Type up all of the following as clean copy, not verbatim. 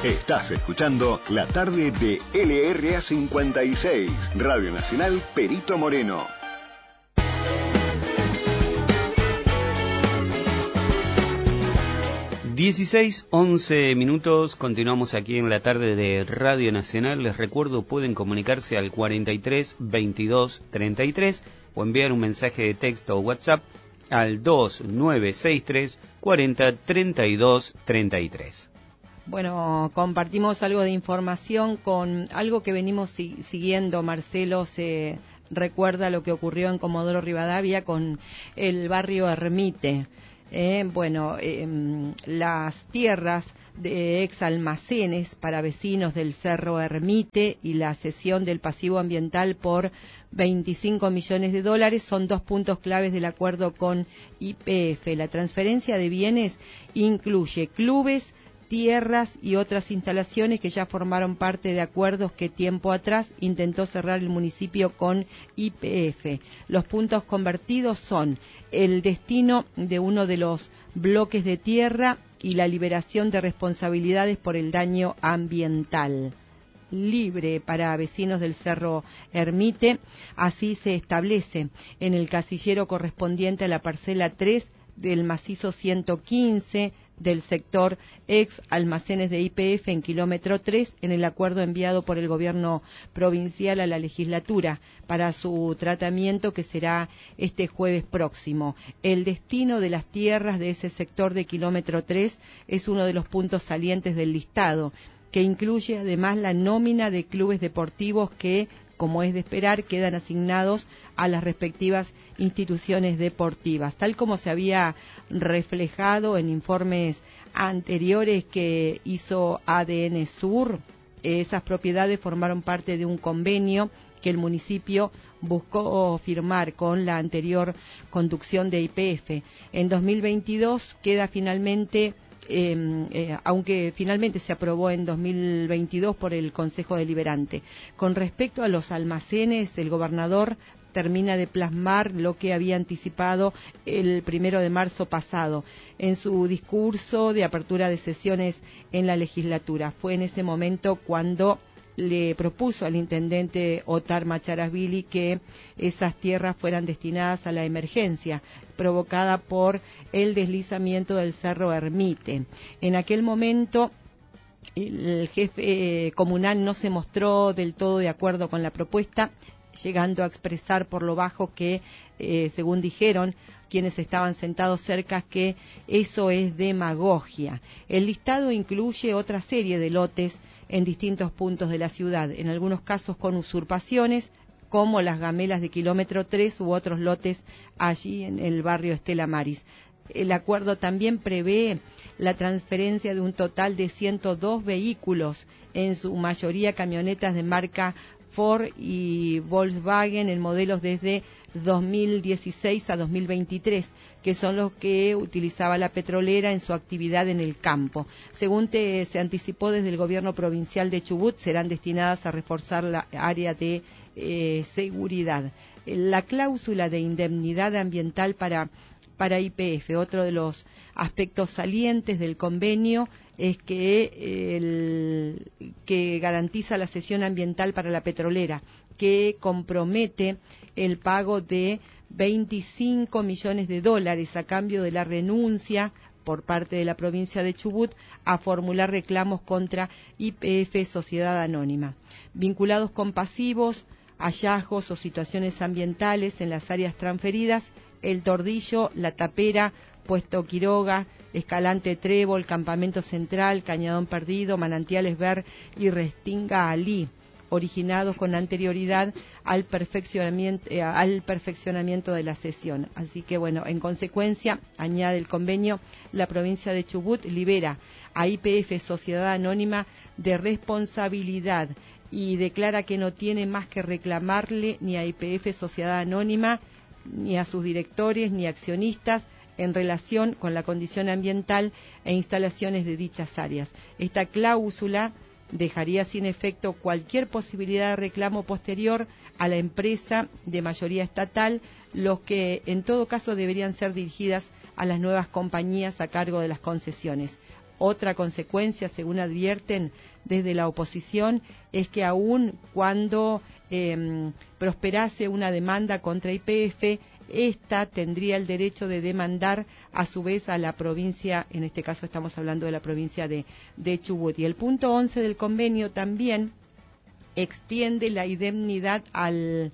Estás escuchando la tarde de LRA 56, Radio Nacional Perito Moreno. 16:11 minutos, continuamos aquí en la tarde de Radio Nacional. Les recuerdo, pueden comunicarse al 43 22 33 o enviar un mensaje de texto o WhatsApp al 2963 40 32 33. Bueno, compartimos algo de información con algo que venimos siguiendo. Marcelo se recuerda lo que ocurrió en Comodoro Rivadavia con el barrio Ermite. Las tierras de ex almacenes para vecinos del Cerro Ermite y la cesión del pasivo ambiental por $25 millones son dos puntos claves del acuerdo con YPF. La transferencia de bienes incluye clubes, tierras y otras instalaciones que ya formaron parte de acuerdos que tiempo atrás intentó cerrar el municipio con YPF. Los puntos convertidos son el destino de uno de los bloques de tierra y la liberación de responsabilidades por el daño ambiental. Libre para vecinos del Cerro Ermite, así se establece en el casillero correspondiente a la parcela 3 del macizo 115 del sector ex almacenes de YPF en kilómetro 3 en el acuerdo enviado por el gobierno provincial a la legislatura para su tratamiento, que será este jueves próximo. El destino de las tierras de ese sector de kilómetro 3 es uno de los puntos salientes del listado, que incluye además la nómina de clubes deportivos que, como es de esperar, quedan asignados a las respectivas instituciones deportivas, tal como se había reflejado en informes anteriores que hizo ADN Sur. Esas propiedades formaron parte de un convenio que el municipio buscó firmar con la anterior conducción de YPF. En 2022 queda finalmente, aunque finalmente se aprobó en 2022 por el Consejo Deliberante. Con respecto a los almacenes, el gobernador termina de plasmar lo que había anticipado el 1 de marzo pasado en su discurso de apertura de sesiones en la legislatura. Fue en ese momento cuando le propuso al intendente Otar Macharasvili que esas tierras fueran destinadas a la emergencia provocada por el deslizamiento del Cerro Ermite. En aquel momento el jefe comunal no se mostró del todo de acuerdo con la propuesta, llegando a expresar por lo bajo que, según dijeron quienes estaban sentados cerca, que eso es demagogia. El listado incluye otra serie de lotes en distintos puntos de la ciudad, en algunos casos con usurpaciones, como las Gamelas de kilómetro 3 u otros lotes allí en el barrio Estela Maris. El acuerdo también prevé la transferencia de un total de 102 vehículos, en su mayoría camionetas de marca Ford y Volkswagen en modelos desde 2016 a 2023, que son los que utilizaba la petrolera en su actividad en el campo. Según se anticipó desde el gobierno provincial de Chubut, serán destinadas a reforzar la área de seguridad. La cláusula de indemnidad ambiental para YPF, otro de los aspectos salientes del convenio, es que garantiza la cesión ambiental para la petrolera, que compromete el pago de $25 millones a cambio de la renuncia por parte de la provincia de Chubut a formular reclamos contra YPF Sociedad Anónima, vinculados con pasivos, hallazgos o situaciones ambientales en las áreas transferidas: El Tordillo, La Tapera, Puesto Quiroga, Escalante Trébol, Campamento Central, Cañadón Perdido, Manantiales Ver y Restinga Alí, originados con anterioridad al perfeccionamiento de la cesión. Así que, bueno, en consecuencia, añade el convenio, la provincia de Chubut libera a YPF Sociedad Anónima de responsabilidad y declara que no tiene más que reclamarle ni a YPF Sociedad Anónima, ni a sus directores, ni accionistas, en relación con la condición ambiental e instalaciones de dichas áreas. Esta cláusula dejaría sin efecto cualquier posibilidad de reclamo posterior a la empresa de mayoría estatal, los que en todo caso deberían ser dirigidas a las nuevas compañías a cargo de las concesiones. Otra consecuencia, según advierten desde la oposición, es que aun cuando prosperase una demanda contra YPF, esta tendría el derecho de demandar a su vez a la provincia, en este caso estamos hablando de la provincia de Chubut. Y el punto 11 del convenio también extiende la indemnidad al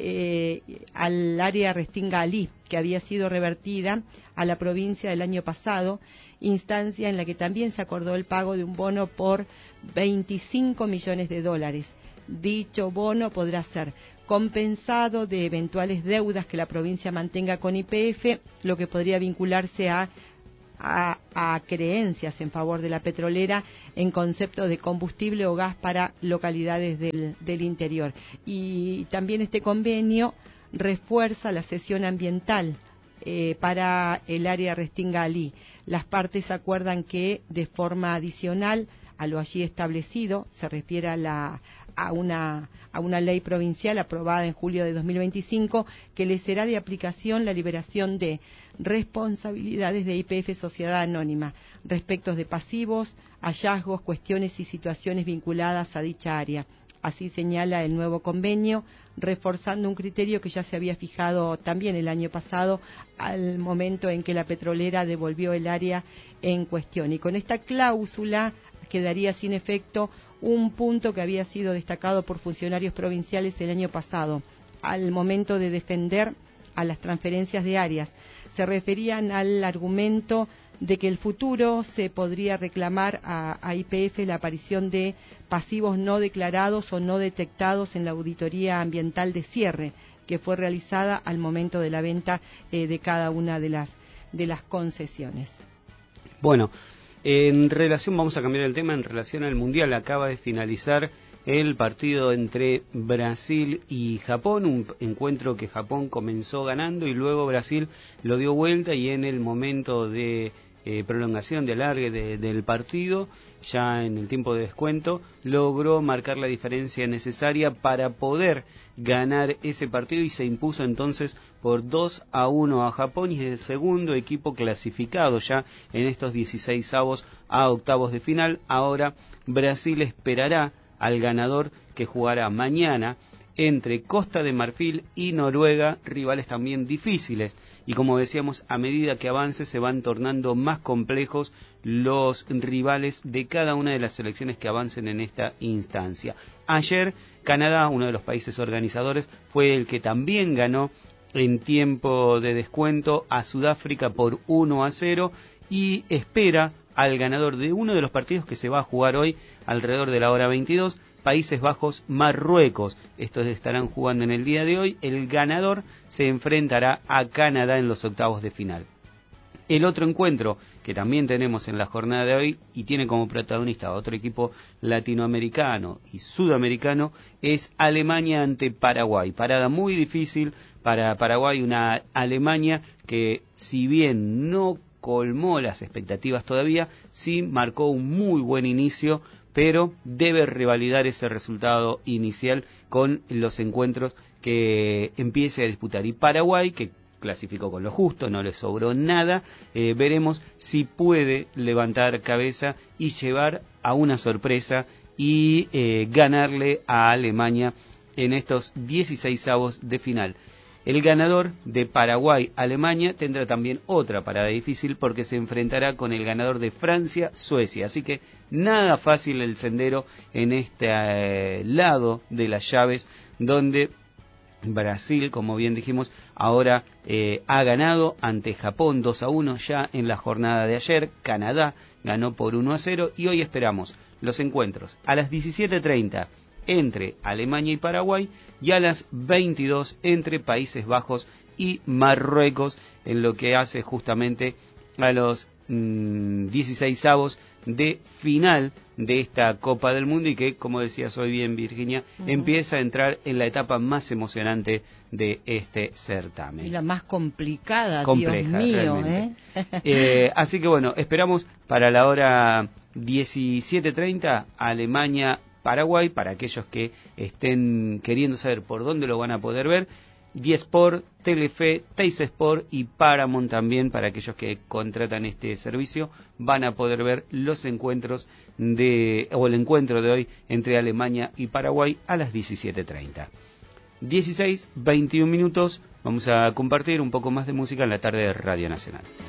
área Restinga Alí, que había sido revertida a la provincia del año pasado, instancia en la que también se acordó el pago de un bono por 25 millones de dólares. Dicho bono podrá ser compensado de eventuales deudas que la provincia mantenga con YPF, lo que podría vincularse a creencias en favor de la petrolera en concepto de combustible o gas para localidades del interior. Y también este convenio refuerza la cesión ambiental para el área Restinga Alí. Las partes acuerdan que de forma adicional a lo allí establecido, se refiere a una ley provincial aprobada en julio de 2025, que le será de aplicación la liberación de responsabilidades de YPF Sociedad Anónima, respecto de pasivos, hallazgos, cuestiones y situaciones vinculadas a dicha área. Así señala el nuevo convenio, reforzando un criterio que ya se había fijado también el año pasado al momento en que la petrolera devolvió el área en cuestión. Y con esta cláusula quedaría sin efecto un punto que había sido destacado por funcionarios provinciales el año pasado, al momento de defender a las transferencias de áreas. Se referían al argumento de que el futuro se podría reclamar a YPF la aparición de pasivos no declarados o no detectados en la auditoría ambiental de cierre, que fue realizada al momento de la venta de cada una de las concesiones. Bueno, en relación, vamos a cambiar el tema, en relación al Mundial, acaba de finalizar el partido entre Brasil y Japón, un encuentro que Japón comenzó ganando y luego Brasil lo dio vuelta, y en el momento de prolongación, de alargue del partido, ya en el tiempo de descuento, logró marcar la diferencia necesaria para poder ganar ese partido y se impuso entonces por 2-1 a Japón, y es el segundo equipo clasificado ya en estos 16avos a octavos de final. Ahora Brasil esperará al ganador, que jugará mañana entre Costa de Marfil y Noruega, rivales también difíciles, y como decíamos, a medida que avance se van tornando más complejos los rivales de cada una de las selecciones que avancen en esta instancia. Ayer Canadá, uno de los países organizadores, fue el que también ganó en tiempo de descuento a Sudáfrica por 1-0 y espera al ganador de uno de los partidos que se va a jugar hoy alrededor de la hora 22, Países Bajos, Marruecos. Estos estarán jugando en el día de hoy. El ganador se enfrentará a Canadá en los octavos de final. El otro encuentro que también tenemos en la jornada de hoy y tiene como protagonista a otro equipo latinoamericano y sudamericano es Alemania ante Paraguay. Parada muy difícil para Paraguay, una Alemania que, si bien no colmó las expectativas todavía, sí marcó un muy buen inicio, pero debe revalidar ese resultado inicial con los encuentros que empiece a disputar. Y Paraguay, que clasificó con lo justo, no le sobró nada, veremos si puede levantar cabeza y llevar a una sorpresa y ganarle a Alemania en estos 16avos de final. El ganador de Paraguay-Alemania tendrá también otra parada difícil, porque se enfrentará con el ganador de Francia-Suecia. Así que nada fácil el sendero en este lado de las llaves, donde Brasil, como bien dijimos, ahora ha ganado ante Japón 2-1 ya en la jornada de ayer. Canadá ganó por 1-0 y hoy esperamos los encuentros a las 17:30 entre Alemania y Paraguay y a las 22 entre Países Bajos y Marruecos, en lo que hace justamente a los 16avos de final de esta Copa del Mundo, y que, como decías hoy bien, Virginia, empieza a entrar en la etapa más emocionante de este certamen. Y la más compleja, Dios mío, realmente. Así que bueno, esperamos para la hora 17:30 Alemania-Paraguay, para aquellos que estén queriendo saber por dónde lo van a poder ver. Diesport, Telefe, Teis Sport y Paramount también, para aquellos que contratan este servicio, van a poder ver los encuentros o el encuentro de hoy entre Alemania y Paraguay a las 17:30. 16:21 minutos, vamos a compartir un poco más de música en la tarde de Radio Nacional.